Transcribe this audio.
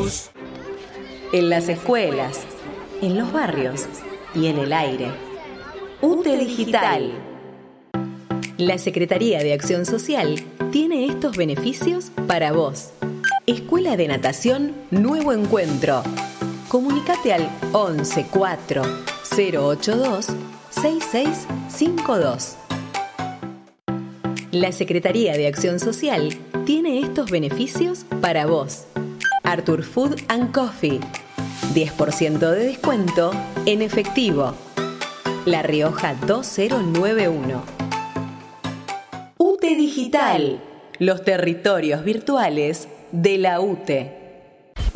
Plus. En las escuelas, en los barrios y en el aire. UTE Digital. La Secretaría de Acción Social tiene estos beneficios para vos. Escuela de Natación Nuevo Encuentro. Comunicate al 11 4 082 6652. La Secretaría de Acción Social tiene estos beneficios para vos. Arthur Food and Coffee. 10% de descuento en efectivo. La Rioja 2091. UTE Digital. Los territorios virtuales de la UTE.